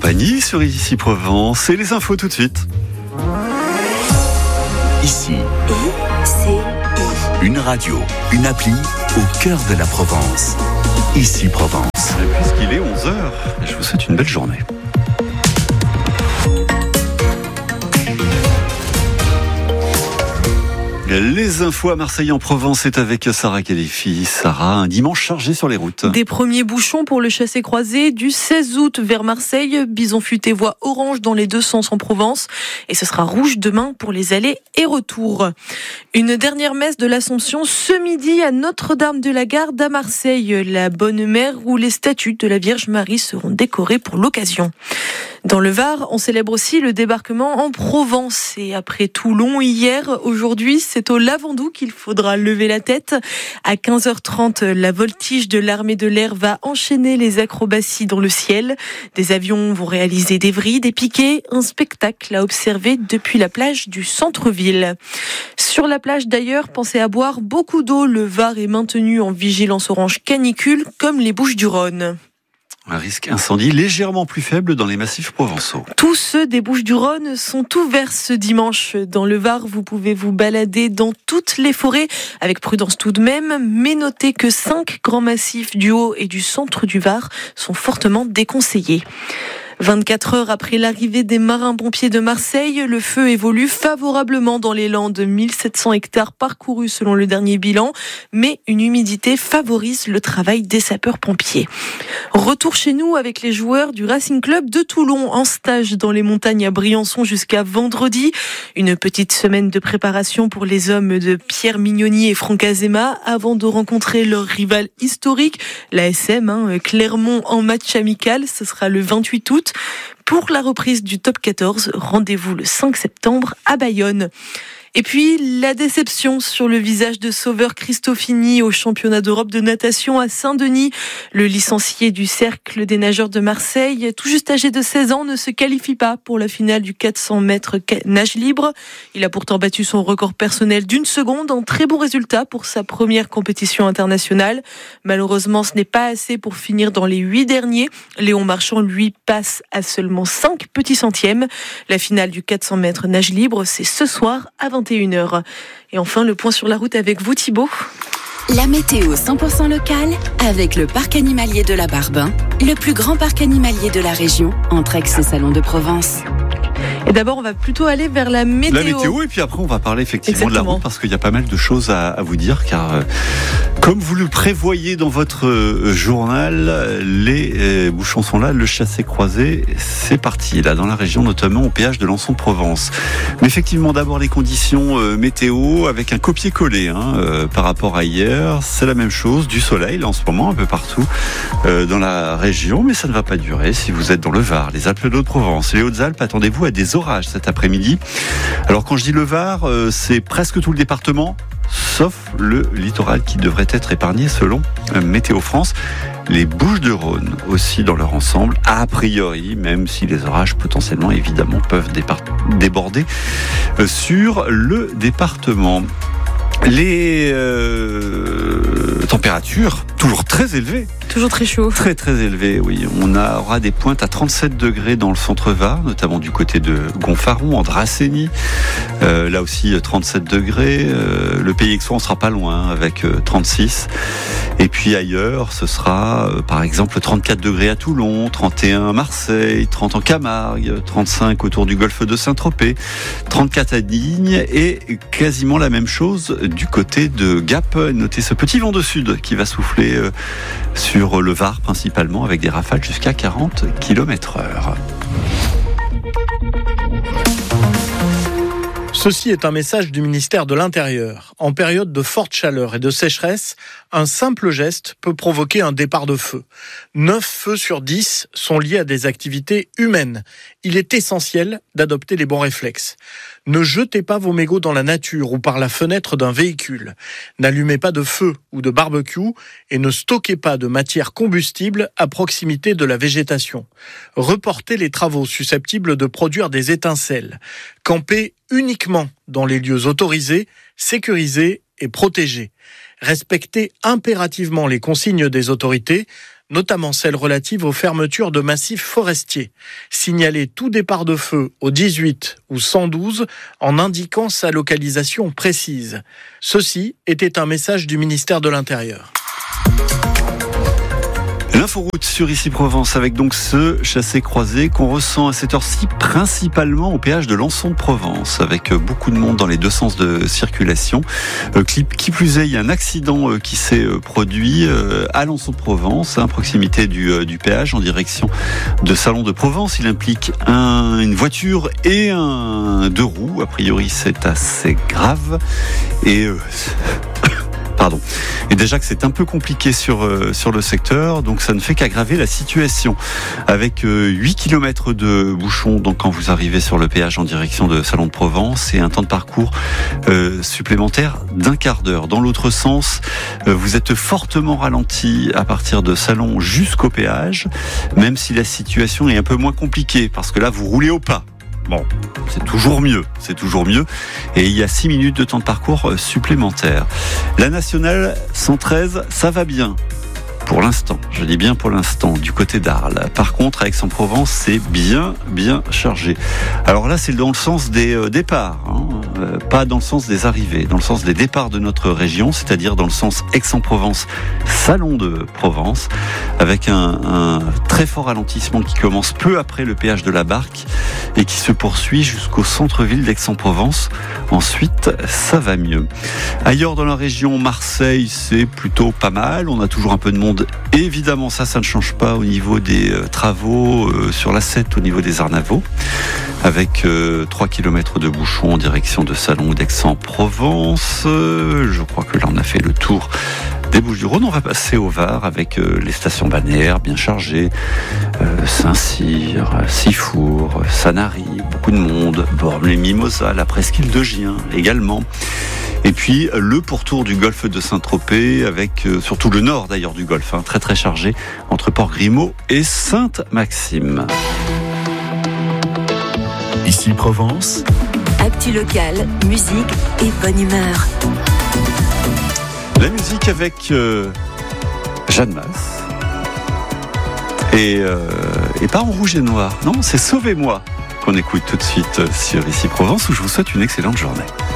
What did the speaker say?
compagnie sur Ici Provence et les infos tout de suite. Ici, une radio, une appli au cœur de la Provence. Ici Provence. Et puisqu'il est 11h, je vous souhaite une belle journée. Les infos à Marseille en Provence, c'est avec Sarah Khalifi. Sarah, un dimanche chargé sur les routes. Des premiers bouchons pour le chassé-croisé du 16 août vers Marseille. Bison futé voie orange dans les deux sens en Provence. Et ce sera rouge demain pour les allées et retours. Une dernière messe de l'Assomption ce midi à Notre-Dame de la Garde à Marseille. La Bonne Mère où les statues de la Vierge Marie seront décorées pour l'occasion. Dans le Var, on célèbre aussi le débarquement en Provence. Et après Toulon hier, aujourd'hui, c'est au Lavandou qu'il faudra lever la tête. À 15h30, la voltige de l'armée de l'air va enchaîner les acrobaties dans le ciel. Des avions vont réaliser des vrilles, des piquets, un spectacle à observer depuis la plage du centre-ville. Sur la plage d'ailleurs, pensez à boire beaucoup d'eau. Le Var est maintenu en vigilance orange canicule, comme les Bouches-du-Rhône. Un risque incendie légèrement plus faible dans les massifs provençaux. Tous ceux des Bouches-du-Rhône sont ouverts ce dimanche. Dans le Var, vous pouvez vous balader dans toutes les forêts, avec prudence tout de même, mais notez que 5 grands massifs du haut et du centre du Var sont fortement déconseillés. 24 heures après l'arrivée des marins-pompiers de Marseille, le feu évolue favorablement dans les Landes. 1700 hectares parcourus selon le dernier bilan, mais une humidité favorise le travail des sapeurs-pompiers. Retour chez nous avec les joueurs du Racing Club de Toulon en stage dans les montagnes à Briançon jusqu'à vendredi. Une petite semaine de préparation pour les hommes de Pierre Mignoni et Franck Azema avant de rencontrer leur rival historique, l'ASM, Clermont en match amical. Ce sera le 28 août. Pour la reprise du top 14, rendez-vous le 5 septembre à Bayonne. Et puis, la déception sur le visage de Sauveur Cristofini au championnat d'Europe de natation à Saint-Denis. Le licencié du Cercle des nageurs de Marseille, tout juste âgé de 16 ans, ne se qualifie pas pour la finale du 400 mètres nage libre. Il a pourtant battu son record personnel d'1 seconde, un très bon résultat pour sa première compétition internationale. Malheureusement, ce n'est pas assez pour finir dans les 8 derniers. Léon Marchand, lui, passe à seulement 5 petits centièmes. La finale du 400 mètres nage libre, c'est ce soir à 21h. Et enfin, le point sur la route avec vous, Thibaut. La météo 100% locale avec le parc animalier de la Barbin, le plus grand parc animalier de la région, entre Aix et Salon de Provence. Et d'abord, on va plutôt aller vers la météo. La météo, et puis après, on va parler effectivement Exactement. de la route, parce qu'il y a pas mal de choses à vous dire, car comme vous le prévoyez dans votre journal, les bouchons sont là, le chassé-croisé, c'est parti, là, dans la région, notamment au péage de Lançon-de-Provence. Mais effectivement, d'abord les conditions météo, avec un copier-coller par rapport à hier. C'est la même chose, du soleil, là, en ce moment, un peu partout dans la région, mais ça ne va pas durer. Si vous êtes dans le Var, les Alpes-de-Haute-Provence, les Hautes-Alpes, attendez-vous à des orages cet après-midi. Alors quand je dis le Var, c'est presque tout le département, sauf le littoral qui devrait être épargné selon Météo France. Les Bouches-du-Rhône aussi dans leur ensemble, a priori, même si les orages potentiellement évidemment peuvent déborder sur le département. Les températures toujours très élevées. Toujours très chaud. Très très élevé, oui. On aura des pointes à 37 degrés dans le centre Var, notamment du côté de Gonfaron, en Dracénie. Là aussi 37 degrés. Le Pays Aixois, on sera pas loin avec 36. Et puis ailleurs, ce sera par exemple 34 degrés à Toulon, 31 à Marseille, 30 en Camargue, 35 autour du golfe de Saint-Tropez, 34 à Digne et quasiment la même chose du côté de Gap. Notez ce petit vent de sud qui va souffler sur le Var principalement, avec des rafales jusqu'à 40 km/h. Ceci est un message du ministère de l'Intérieur. En période de forte chaleur et de sécheresse, un simple geste peut provoquer un départ de feu. 9 feux sur 10 sont liés à des activités humaines. Il est essentiel d'adopter les bons réflexes. Ne jetez pas vos mégots dans la nature ou par la fenêtre d'un véhicule. N'allumez pas de feu ou de barbecue et ne stockez pas de matière combustible à proximité de la végétation. Reportez les travaux susceptibles de produire des étincelles. Campez uniquement dans les lieux autorisés, sécurisés et protégés. Respectez impérativement les consignes des autorités. notamment celles relatives aux fermetures de massifs forestiers. Signaler tout départ de feu au 18 ou 112 en indiquant sa localisation précise. Ceci était un message du ministère de l'Intérieur. L'inforoute sur Ici Provence avec donc ce chassé-croisé qu'on ressent à cette heure-ci principalement au péage de Lançon-de-Provence avec beaucoup de monde dans les deux sens de circulation. Qui plus est, il y a un accident qui s'est produit à Lançon-de-Provence, à proximité du péage en direction de Salon-de-Provence. Il implique une voiture et un deux roues. A priori, c'est assez grave et Et déjà que c'est un peu compliqué sur le secteur, donc ça ne fait qu'aggraver la situation. Avec 8 km de bouchons donc quand vous arrivez sur le péage en direction de Salon-de-Provence et un temps de parcours supplémentaire d'un quart d'heure. Dans l'autre sens, vous êtes fortement ralenti à partir de Salon jusqu'au péage, même si la situation est un peu moins compliquée, parce que là vous roulez au pas. Bon, c'est toujours mieux. Et il y a 6 minutes de temps de parcours supplémentaire. La nationale 113, ça va bien. Pour l'instant, je dis bien pour l'instant, du côté d'Arles. Par contre, à Aix-en-Provence, c'est bien chargé. Alors là, c'est dans le sens des départs, pas dans le sens des arrivées, dans le sens des départs de notre région, c'est-à-dire dans le sens Aix-en-Provence, Salon de Provence, avec un très fort ralentissement qui commence peu après le péage de la Barque et qui se poursuit jusqu'au centre-ville d'Aix-en-Provence. Ensuite, ça va mieux. Ailleurs dans la région, Marseille, c'est plutôt pas mal. On a toujours un peu de monde. Évidemment, ça ne change pas au niveau des travaux sur l'A7, au niveau des Arnavaux, avec 3 km de bouchons en direction de Salon ou d'Aix-en-Provence. Je crois que là, on a fait le tour des Bouches-du-Rhône. On va passer au Var avec les stations balnéaires bien chargées. Saint-Cyr, Sifour, Sanary, beaucoup de monde. Bormes-les-Mimosas, la presqu'île de Gien également. Et puis le pourtour du golfe de Saint-Tropez avec surtout le nord d'ailleurs du golfe, très très chargé entre Port-Grimaud et Sainte-Maxime. Ici Provence. Actu locale, musique et bonne humeur. La musique avec Jeanne Masse et pas en rouge et noir, non, c'est Sauvez-moi qu'on écoute tout de suite sur Ici Provence où je vous souhaite une excellente journée.